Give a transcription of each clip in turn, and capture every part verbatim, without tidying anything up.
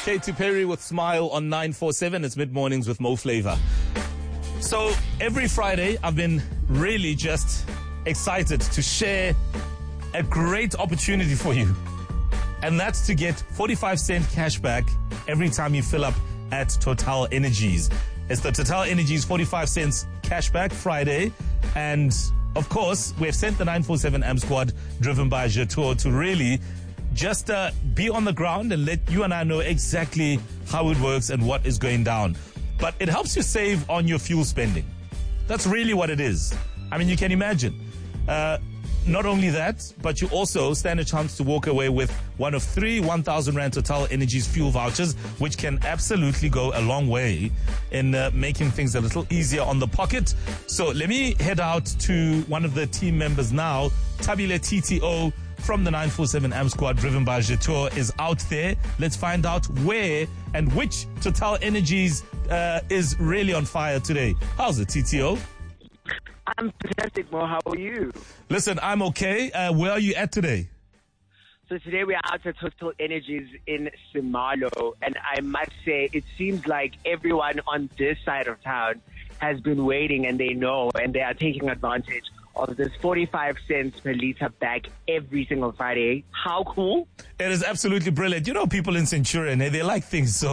Katy Perry with Smile on nine four seven. It's mid-mornings with Mo Flava. So every Friday, I've been really just excited to share a great opportunity for you. And that's to get forty-five cent cash back every time you fill up at Total Energies. It's the Total Energies forty-five cents cashback Friday. And of course, we have sent the nine four seven A M squad driven by Jetour to really just uh, be on the ground and let you and I know exactly how it works and what is going down. But it helps you save on your fuel spending. That's really what it is. I mean, you can imagine. Uh, not only that, but you also stand a chance to walk away with one of three one thousand Rand Total Energies fuel vouchers, which can absolutely go a long way in uh, making things a little easier on the pocket. So let me head out to one of the team members now. Tabile T T O from the nine four seven A M squad driven by Jetour is out there. Let's find out where and which Total Energies uh, is really on fire today. How's it, T T O? I'm fantastic, Mo. How are you? Listen, I'm okay. Uh, where are you at today? So today we are out at Total Energies in Simalo, and I must say it seems like everyone on this side of town has been waiting, and they know, and they are taking advantage of this forty-five cents per litre back every single Friday. How cool? It is absolutely brilliant. You know, people in Centurion, eh, they like things. So,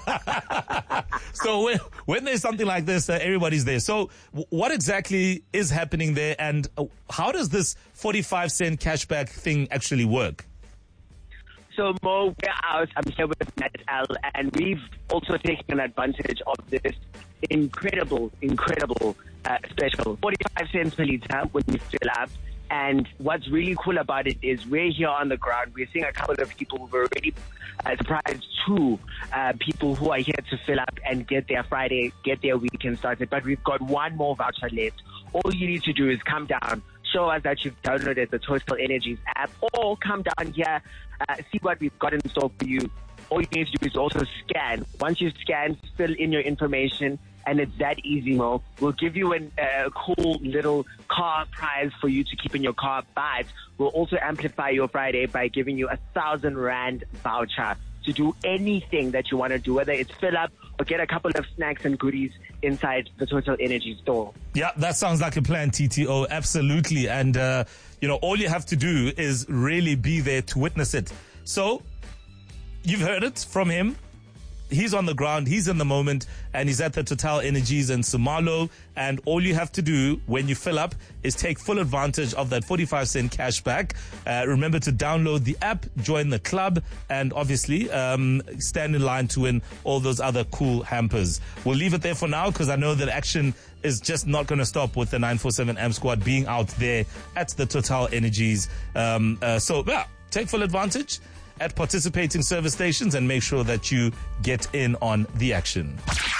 so when, when there's something like this, uh, everybody's there. So w- what exactly is happening there, and uh, how does this forty-five cent cashback thing actually work? So, Mo, we're out. I'm here with Nat Al, and we've also taken advantage of this incredible, incredible uh, special. forty-five cents per litre when you fill up. And what's really cool about it is we're here on the ground. We're seeing a couple of people who've already uh, surprised two uh, people who are here to fill up and get their Friday, get their weekend started. But we've got one more voucher left. All you need to do is come down, show us that you've downloaded the Total Energies app, or come down here, uh, see what we've got in store for you. All you need to do is also scan. Once you scan, fill in your information, and it's that easy, Mo. We'll give you a uh, cool little car prize for you to keep in your car, but we'll also amplify your Friday by giving you a thousand rand voucher to do anything that you want to do, whether it's fill up or get a couple of snacks and goodies inside the Total Energy store. Yeah, that sounds like a plan, T T O. Absolutely. And, uh, you know, all you have to do is really be there to witness it. So you've heard it from him. He's on the ground, he's in the moment, and he's at the Total Energies in Simalo. And all you have to do when you fill up is take full advantage of that forty-five cent cash back. Uh, remember to download the app, join the club, and obviously um, stand in line to win all those other cool hampers. We'll leave it there for now because I know that action is just not going to stop with the nine four seven A M squad being out there at the Total Energies. Um, uh, so, yeah, take full advantage at participating service stations and make sure that you get in on the action.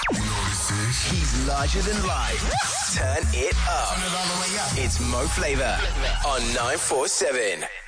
He's larger than life. Turn it up. Turn it all the way up. It's Mo Flava on nine four seven.